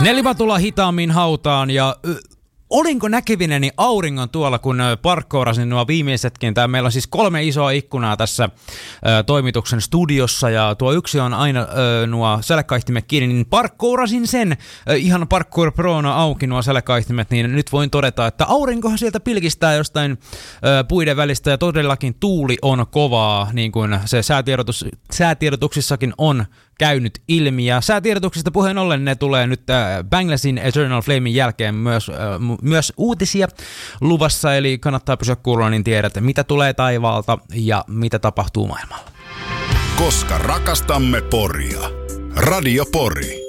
Nelipatulla hitaammin hautaan ja olinko näkevinäni auringon tuolla, kun parkkourasin nuo viimeisetkin. Meillä on siis 3 isoa ikkunaa tässä toimituksen studiossa ja tuo yksi on aina nuo sälekaihtimet kiinni, niin parkkourasin sen ihan Parkour Prona auki nuo sälekaihtimet, niin nyt voin todeta, että aurinkohan sieltä pilkistää jostain puiden välistä ja todellakin tuuli on kovaa, niin kuin se säätiedotuksissakin on käynyt ilmi. Ja säätiedotuksista puheen ollen ne tulee nyt Bangladesin Eternal Flamein jälkeen myös uutisia luvassa, eli kannattaa pysyä kuulolla, niin tiedät, mitä tulee taivaalta ja mitä tapahtuu maailmalla. Koska rakastamme Poria. Radio Pori.